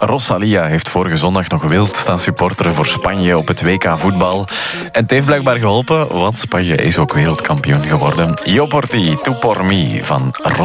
Rosalia heeft vorige zondag nog wild staan supporteren voor Spanje op het WK voetbal. En het heeft blijkbaar geholpen, want Spanje is ook wereldkampioen geworden. Io por ti, tu por mi van Rosalia.